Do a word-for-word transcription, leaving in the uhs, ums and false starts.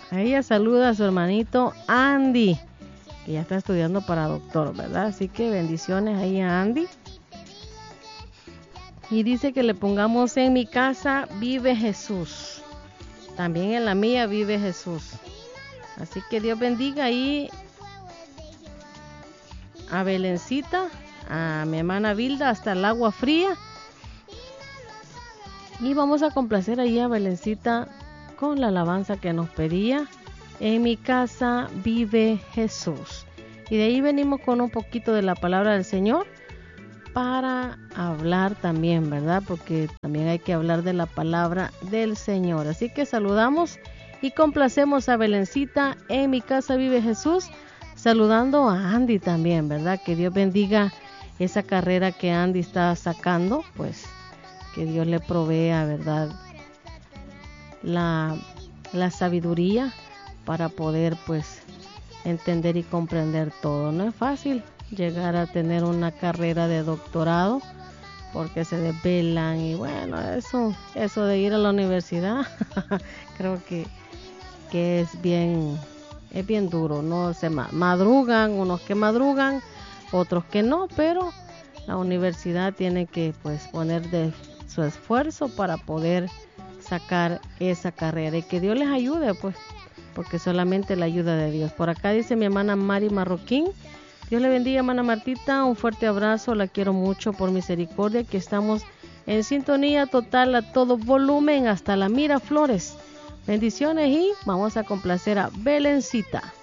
A ella saluda a su hermanito Andy, que ya está estudiando para doctor, ¿verdad? Así que bendiciones ahí a Andy. Y dice que le pongamos en mi casa vive Jesús. También en la mía vive Jesús. Así que Dios bendiga ahí a Belencita, a mi hermana Vilda hasta el agua fría. Y vamos a complacer ahí a Belencita con la alabanza que nos pedía. En mi casa vive Jesús. Y de ahí venimos con un poquito de la palabra del Señor para hablar también, ¿verdad? Porque también hay que hablar de la palabra del Señor. Así que saludamos y complacemos a Belencita. En mi casa vive Jesús. Saludando a Andy también, ¿verdad? Que Dios bendiga esa carrera que Andy está sacando. Pues que Dios le provea, ¿verdad? La, la sabiduría para poder, pues, entender y comprender todo. No es fácil llegar a tener una carrera de doctorado porque se desvelan y bueno, eso eso de ir a la universidad creo que que es bien es bien duro, no se madrugan, unos que madrugan, otros que no, pero la universidad tiene que pues poner de su esfuerzo para poder sacar esa carrera y que Dios les ayude, pues, porque solamente la ayuda de Dios. Por acá dice mi hermana Mari Marroquín. Dios le bendiga, hermana Martita, un fuerte abrazo, la quiero mucho por misericordia, que estamos en sintonía total a todo volumen hasta la Miraflores. Bendiciones y vamos a complacer a Belencita.